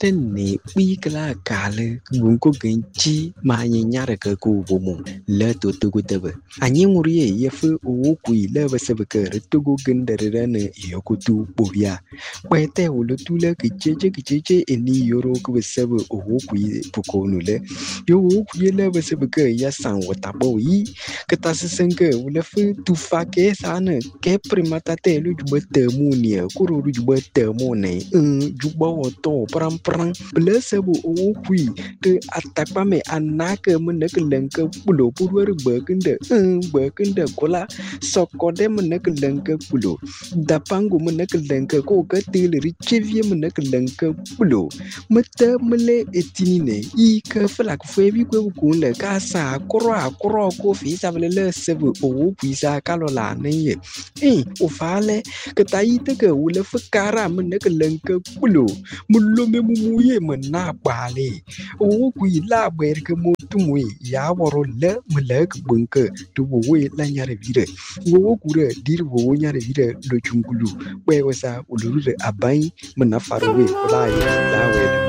ne bikla kale gunko genchi ma nyara ka ku bomo le to tugu tebe anyi ngurie yefu o ku ile basebe ka tugu gendere ne yokutu bobia kwete ulutule kicheche eni yoro ku basebe o ku pukonu le yo ku ile basebe ka ya san watabo yi katasenke ulefu tufake sana ke primata te lu jubete munia kuro lu jubete mone jubawo to pram blessable o kui te atapame anake meneke lenke pulo purwer bekende kola sokode meneke lenke pulo dapangu meneke lenke ko gatil richevie meneke lenke pulo mete mele etinine I ke flak febi ko kunle kasa kro ko fi savele sebe o kui sa kalola ne o fale ke taite ke ule fakara meneke lenke pulo mulome muye mena bale o kui la ber ke motumwe ya woro le melek bunke to we la nyare vire wo kure dir wo nyare vire do chungulu we wasa uluru abai mena farwe la we